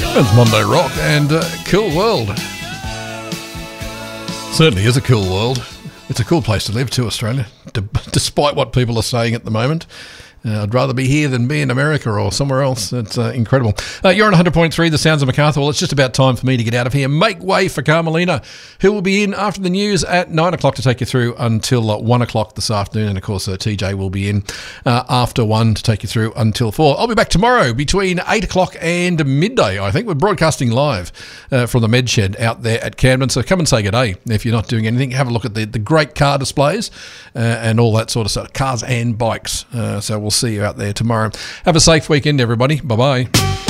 It's Monday Rock and Cool World. Certainly is a cool world. It's a cool place to live too, Australia, despite what people are saying at the moment. I'd rather be here than be in America or somewhere else. It's incredible. You're on 100.3, the sounds of Macarthur. Well, it's just about time for me to get out of here. Make way for Carmelina, who will be in after the news at 9 o'clock to take you through until 1 o'clock this afternoon. And, of course, TJ will be in after 1 to take you through until 4. I'll be back tomorrow between 8 o'clock and midday, I think. We're broadcasting live from the Med Shed out there at Camden. So come and say good day if you're not doing anything. Have a look at the great car displays and all that sort of stuff, cars and bikes. So we'll see you out there tomorrow. Have a safe weekend, everybody. Bye-bye.